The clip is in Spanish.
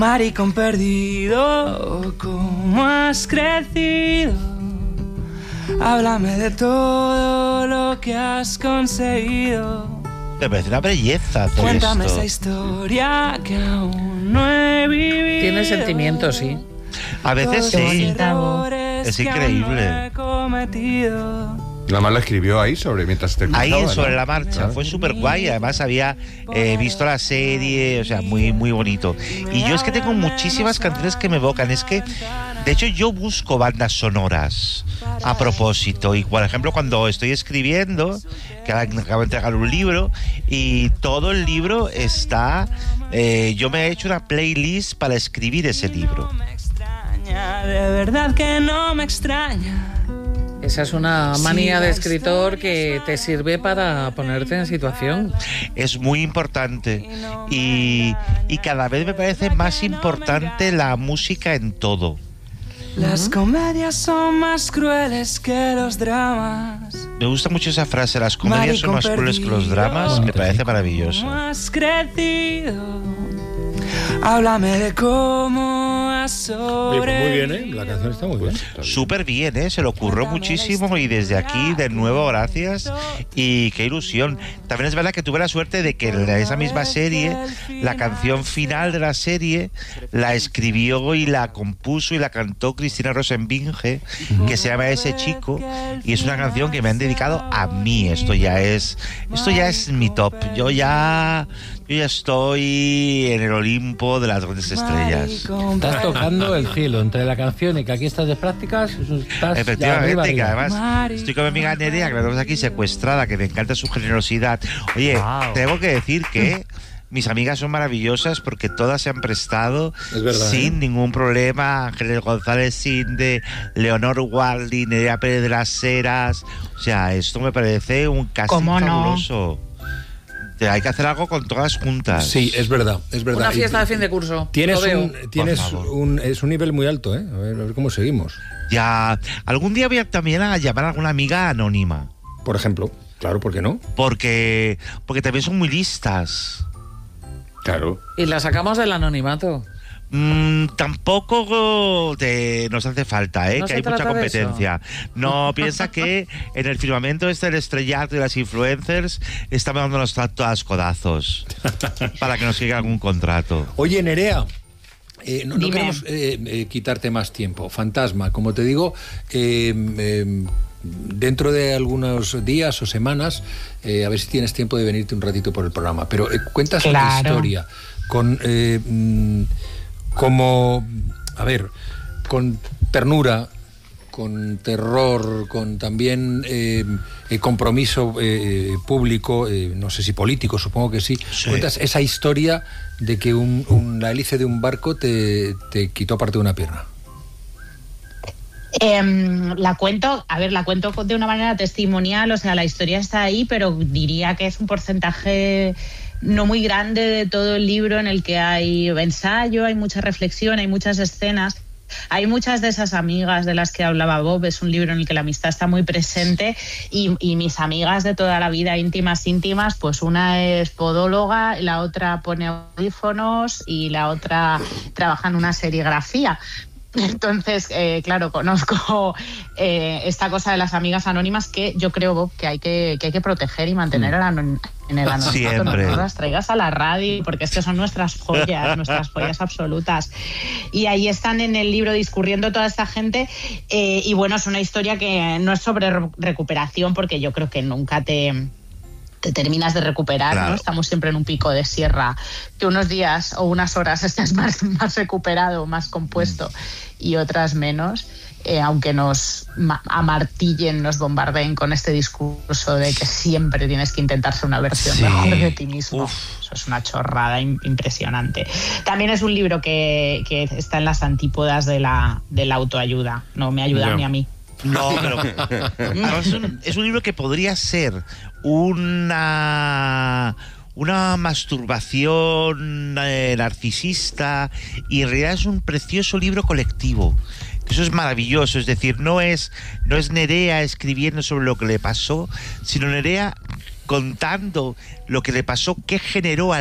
Maricón perdido, ¿cómo has crecido? Háblame de todo lo que has conseguido. Me parece una belleza hacer Cuéntame esto. esa historia que aún no he vivido. Tiene sentimiento, sí. A veces Todos los sí. errores Es que aún no increíble. he cometido. Nada más la escribió ahí mientras terminaba. Ahí sobre ¿no? la marcha, fue súper guay. Además había visto la serie, o sea, muy, muy bonito. Y yo es que tengo muchísimas canciones que me evocan. Es que, de hecho, yo busco bandas sonoras a propósito. Y, por ejemplo, cuando estoy escribiendo, que acabo de entregar un libro, y todo el libro está... yo me he hecho una playlist para escribir ese libro. De verdad que no me extraña. Esa es una manía de escritor que te sirve para ponerte en situación. Es muy importante y cada vez me parece más importante la música en todo. Las comedias son más crueles que los dramas. Me gusta mucho esa frase, las comedias son más crueles que los dramas, me parece maravilloso. ¿Cómo has crecido? Háblame de cómo has sobrevivido. Muy bien, la canción está muy bien. Súper bien, se le ocurrió muchísimo y desde aquí de nuevo gracias y qué ilusión. También es verdad que tuve la suerte de que en esa misma serie, la canción final de la serie la escribió y la compuso y la cantó Cristina Rosenbinge, que se llama Ese Chico, y es una canción que me han dedicado a mí. Esto ya es mi top. Yo ya estoy en el Olimpo de las grandes estrellas. Estás tocando el cielo entre la canción y que aquí estás de prácticas. Estás Efectivamente, arriba. que además estoy con mi amiga Nerea, que la tenemos aquí secuestrada, que me encanta su generosidad. Oye, tengo que decir que mis amigas son maravillosas porque todas se han prestado sin ningún problema. Ángeles González Sinde, Leonor Waldi, Nerea Pérez de las Heras. O sea, esto me parece un casting fabuloso. Hay que hacer algo con todas juntas. Sí, es verdad. Una fiesta de fin de curso. Tienes un un nivel muy alto, ¿eh? A ver cómo seguimos. Ya, algún día voy también a llamar a alguna amiga anónima. Por ejemplo, claro, ¿por qué no? Porque también son muy listas. Claro. Y la sacamos del anonimato. Tampoco nos hace falta, No que se hay mucha trata de competencia. No, piensa que en el firmamento del estrellato y las influencers estamos dándonos todas codazos para que nos llegue algún contrato. Oye, Nerea, no queremos quitarte más tiempo. Fantasma, como te digo, dentro de algunos días o semanas, a ver si tienes tiempo de venirte un ratito por el programa. Pero cuentas una historia con con ternura, con terror, con también compromiso público, no sé si político, supongo que sí. Cuentas esa historia de que la hélice de un barco te quitó parte de una pierna. La cuento de una manera testimonial, o sea, la historia está ahí, pero diría que es un porcentaje no muy grande de todo el libro, en el que hay ensayo, hay mucha reflexión, hay muchas escenas. Hay muchas de esas amigas de las que hablaba Bob. Es un libro en el que la amistad está muy presente y mis amigas de toda la vida, íntimas, pues una es podóloga, la otra pone audífonos y la otra trabaja en una serigrafía. Entonces, claro, conozco esta cosa de las amigas anónimas que yo creo, Bob, que hay que proteger y mantener en el anonimato. Siempre. No las traigas a la radio, porque es que son nuestras joyas absolutas. Y ahí están en el libro discurriendo toda esta gente. Y bueno, es una historia que no es sobre recuperación, porque yo creo que nunca te terminas de recuperar, claro. ¿No? Estamos siempre en un pico de sierra, que unos días o unas horas estés más recuperado, más compuesto, y otras menos, aunque nos amartillen, nos bombardeen con este discurso de que siempre tienes que intentarse una versión mejor de ti mismo. Eso es una chorrada impresionante. También es un libro que está en las antípodas de la autoayuda. No me ayuda ni a mí. No, pero es un libro que podría ser una masturbación narcisista, y en realidad es un precioso libro colectivo. Eso es maravilloso, es decir, no es Nerea escribiendo sobre lo que le pasó, sino Nerea contando lo que le pasó, qué generó